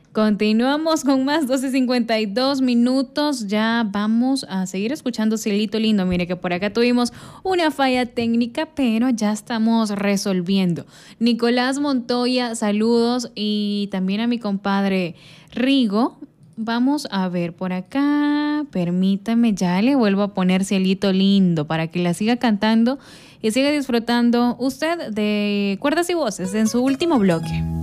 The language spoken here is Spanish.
Continuamos con más 12:52. Ya vamos a seguir escuchando Cielito Lindo. Mire que por acá tuvimos una falla técnica, pero ya estamos resolviendo. Nicolás Montoya, saludos. Y también a mi compadre Rigo. Vamos a ver por acá. Permítame, ya le vuelvo a poner Cielito Lindo para que la siga cantando y siga disfrutando usted de Cuerdas y Voces en su último bloque.